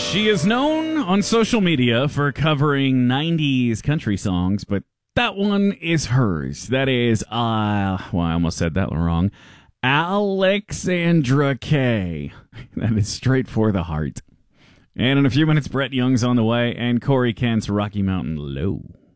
She is known on social media for covering 90s country songs, but that one is hers. That is, I almost said that wrong. Alexandra Kay. That is straight for the heart. And in a few minutes, Brett Young's on the way, and Corey Kent's Rocky Mountain Low.